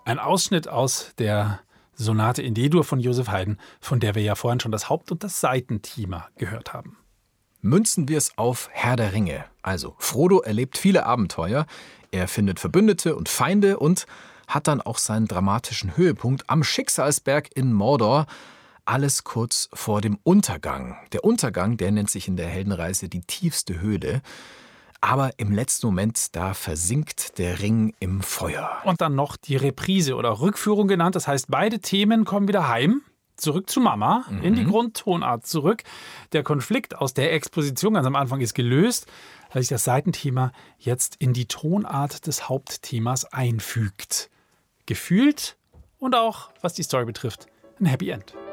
Ein Ausschnitt aus der Sonate in D-Dur von Joseph Haydn, von der wir ja vorhin schon das Haupt- und das Saitenthema gehört haben. Münzen wir es auf Herr der Ringe. Also, Frodo erlebt viele Abenteuer, er findet Verbündete und Feinde und hat dann auch seinen dramatischen Höhepunkt am Schicksalsberg in Mordor. Alles kurz vor dem Untergang. Der Untergang, der nennt sich in der Heldenreise die tiefste Höhle. Aber im letzten Moment, da versinkt der Ring im Feuer. Und dann noch die Reprise oder Rückführung genannt. Das heißt, beide Themen kommen wieder heim, zurück zu Mama, in die Grundtonart zurück. Der Konflikt aus der Exposition ganz am Anfang ist gelöst, weil sich das Saitenthema jetzt in die Tonart des Hauptthemas einfügt. Gefühlt und auch, was die Story betrifft, ein Happy End.